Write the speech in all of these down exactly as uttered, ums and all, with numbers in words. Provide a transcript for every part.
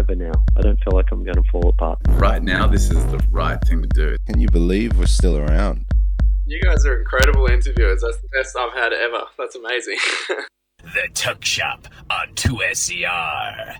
forever now. I don't feel like I'm going to fall apart. Right now, this is the right thing to do. Can you believe we're still around? You guys are incredible interviewers. That's the best I've had ever. That's amazing. The Tuck Shop on two S E R.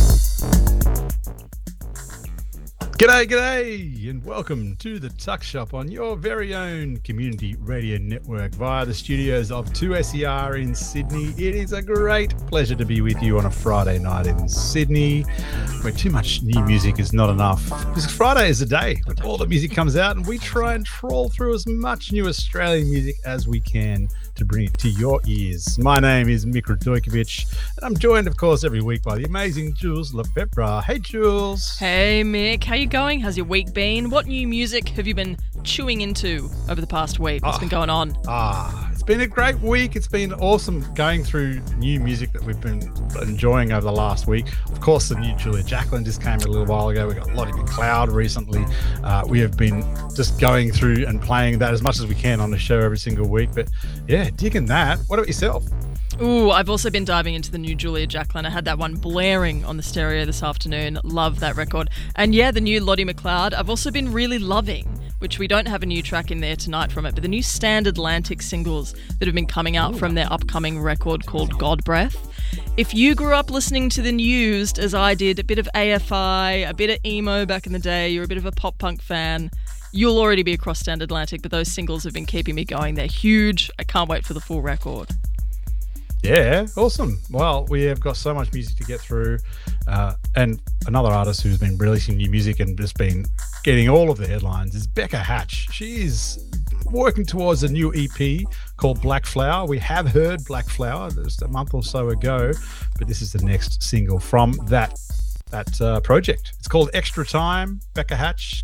G'day, g'day, and welcome to the Tuck Shop on your very own community radio network via the studios of two S E R in Sydney. It is a great pleasure to be with you on a Friday night in Sydney, where too much new music is not enough. Because Friday is a day when all the music comes out, and we try and trawl through as much new Australian music as we can to bring it to your ears. My name is Mick Radojkovic, and I'm joined, of course, every week by the amazing Jules Lefebvre. Hey, Jules. Hey, Mick. How you going? How's your week been? What new music have you been chewing into over the past week? What's oh, been going on? Ah, it's been a great week. It's been awesome going through new music that we've been enjoying over the last week. Of course, the new Julia Jacklin just came a little while ago. We got Lottie McLeod recently. Uh, we have been just going through and playing that as much as we can on the show every single week. But yeah, digging that. What about yourself? Ooh, I've also been diving into the new Julia Jacklin. I had that one blaring on the stereo this afternoon. Love that record. And yeah, the new Lottie McLeod, I've also been really loving, which we don't have a new track in there tonight from it, but the new Stand Atlantic singles that have been coming out Ooh. From their upcoming record called God Breath. If you grew up listening to the Used, as I did, a bit of A F I, a bit of emo back in the day, you're a bit of a pop punk fan, you'll already be across Stand Atlantic, but those singles have been keeping me going. They're huge. I can't wait for the full record. Yeah, awesome. Well, we have got so much music to get through. Uh, and another artist who's been releasing new music and just been getting all of the headlines is Becca Hatch. She is working towards a new E P called Black Flower. We have heard Black Flower just a month or so ago, but this is the next single from that that uh, project. It's called Extra Time. Becca Hatch,